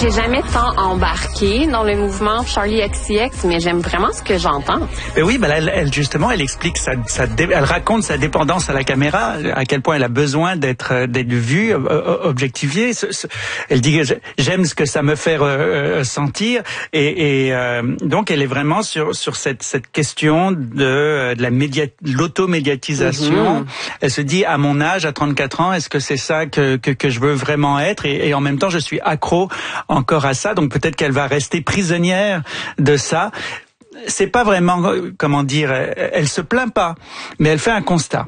J'ai jamais tant embarqué dans le mouvement Charli XCX, mais j'aime vraiment ce que j'entends. Mais oui, là, elle justement, elle explique elle raconte sa dépendance à la caméra, à quel point elle a besoin d'être vue, objectifiée. Elle dit que j'aime ce que ça me fait sentir, donc elle est vraiment sur cette question de l'automédiatisation. Elle se dit, à mon âge, à 34 ans, est-ce que c'est ça que je veux vraiment être, et en même temps je suis accro encore à ça, donc peut-être qu'elle va rester prisonnière de ça. C'est pas vraiment, comment dire, elle se plaint pas, mais elle fait un constat.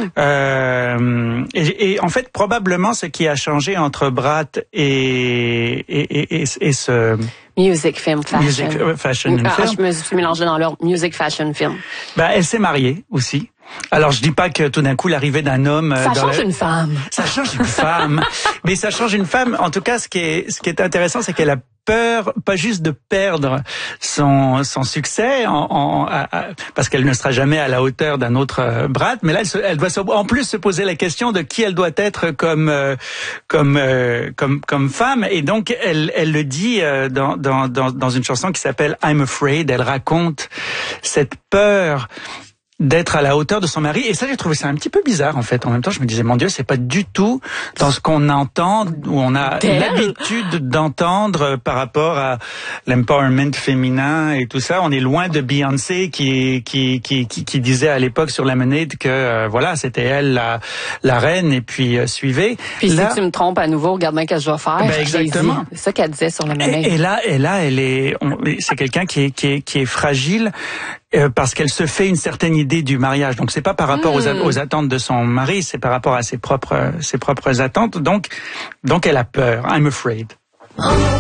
Et en fait, probablement, ce qui a changé entre Brat et ce Music, film, fashion. Music, fashion, film. Je me suis mélangée dans leur music, fashion, film. Elle s'est mariée aussi. Alors, je dis pas que tout d'un coup, l'arrivée d'un homme... Ça change une femme. Ça change une femme. Mais ça change une femme. En tout cas, ce qui est intéressant, c'est qu'elle a peur, pas juste de perdre son succès, parce qu'elle ne sera jamais à la hauteur d'un autre Brat, mais là, elle doit en plus se poser la question de qui elle doit être comme femme. Et donc, elle le dit dans une chanson qui s'appelle I'm Afraid. Elle raconte cette peur d'être à la hauteur de son mari. Et ça, j'ai trouvé ça un petit peu bizarre, en fait. En même temps, je me disais, mon Dieu, c'est pas du tout dans ce qu'on entend, où on a l'habitude d'entendre par rapport à l'empowerment féminin et tout ça. On est loin de Beyoncé qui disait à l'époque sur Lemonade que, c'était elle la reine, et puis suivez. Puis là, si tu me trompes à nouveau, regarde bien ce que je vais faire. Exactement. C'est ça qu'elle disait sur Lemonade. Et là, c'est quelqu'un qui est fragile, parce qu'elle se fait une certaine idée du mariage. Donc c'est pas par rapport aux attentes de son mari, c'est par rapport à ses propres attentes. Donc elle a peur. I'm afraid.